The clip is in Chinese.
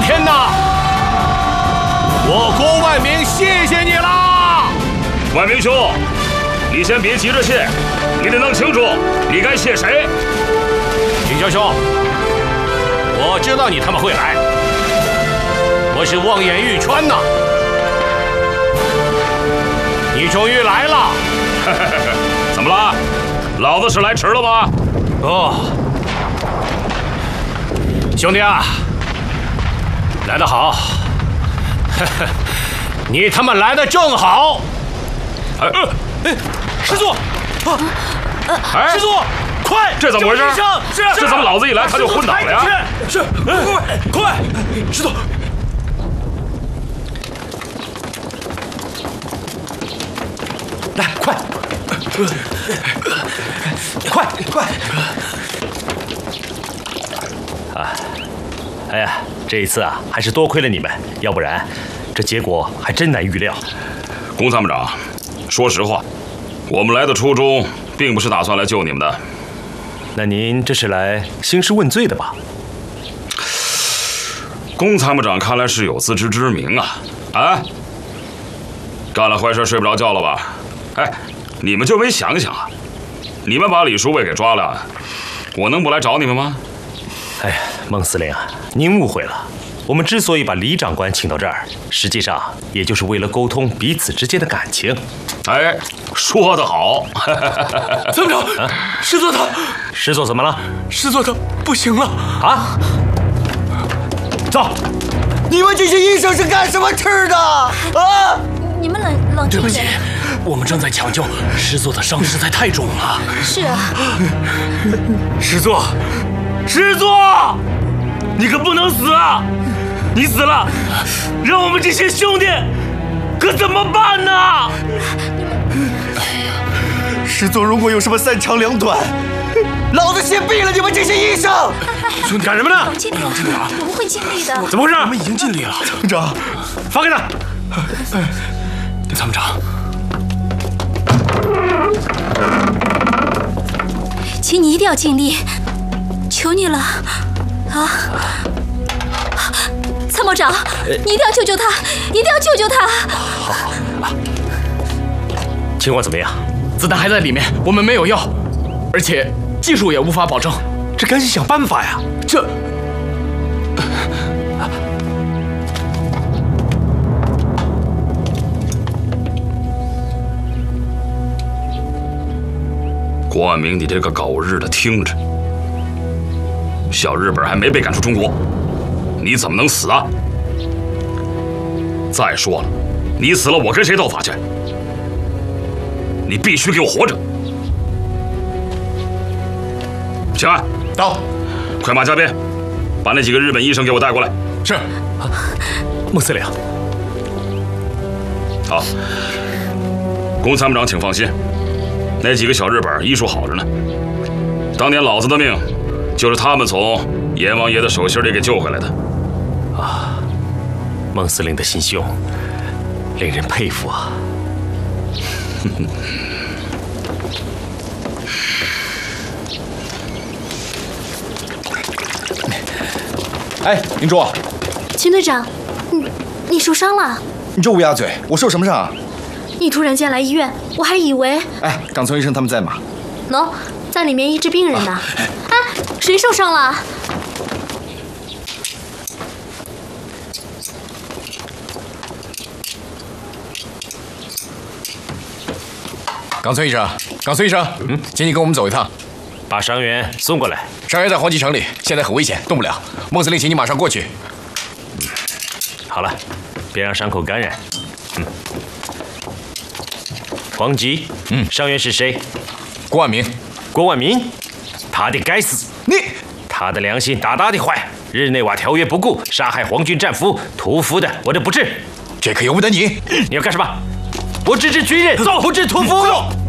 天呐！我郭万明谢谢你啦！ 万明兄，你先别急着谢，你得弄清楚你该谢谁。 景霄兄，我知道你他们会来，我是望眼欲穿呐。你终于来了， 怎么了？老子是来迟了吗？ 哦，兄弟啊，来得好，你他妈来得正好。 师祖，师祖，快！ 这怎么回事？这怎么老子一来他就昏倒了呀？ 是，快！师祖。来，快！快！ 哎呀，这一次啊，还是多亏了你们，要不然这结果还真难预料。 龚参谋长，说实话，我们来的初衷并不是打算来救你们的。 那您这是来兴师问罪的吧？ 龚参谋长看来是有自知之明啊！啊，干了坏事睡不着觉了吧？哎，你们就没想想啊？你们把李书尉给抓了，我能不来找你们吗？ 哎呀，孟司令啊，您误会了。我们之所以把李长官请到这儿，实际上也就是为了沟通彼此之间的感情。 哎，说得好！ 参谋长，师座他， 师座怎么了？ 师座他不行了啊！走！ 你们这些医生是干什么吃的啊？ 你们冷静点。 我们正在抢救师座的伤实在太重了。 是啊。 师座，你可不能死啊！你死了，让我们这些兄弟可怎么办呢？ 师座如果有什么三长两短，老子先毙了你们这些医生！ 兄弟干什么呢？ 冷静点，我们会尽力的。 怎么回事？我们已经尽力了。参谋长，放开他！参谋长， 请你一定要尽力，求你了，啊！参谋长，你一定要救救他，一定要救救他！ 好，情况怎么样？ 子弹还在里面，我们没有药，而且技术也无法保证，这赶紧想办法呀！这。 郭万明，你这个狗日的，听着，小日本还没被赶出中国，你怎么能死啊？再说了，你死了，我跟谁斗法去？你必须给我活着！请安， 到， 快马加鞭，把那几个日本医生给我带过来。 是。 孟司令。 好，龚参谋长，请放心。那几个小日本医术好着呢，当年老子的命就是他们从阎王爷的手心里给救回来的。 啊，孟司令的心胸令人佩服啊！ 哎，林柱， 秦队长，你受伤了？ 你这乌鸦嘴，我受什么伤啊？ 你突然间来医院，我还以为…… 哎，长村医生他们在吗？ 喏，在里面医治病人呢。哎，谁受伤了？ 冈村医生，请你跟我们走一趟， 把伤员送过来。 伤员在黄集城里，现在很危险，动不了。孟司令，请你马上过去。 好了，别让伤口感染。黄吉，伤员是谁？ 郭万明。 郭万明，他的该死！他的良心大大的坏，日内瓦条约不顾，杀害皇军战俘，屠夫的，我这不治。 这可由不得你。 你要干什么？我只治军人，不治屠夫。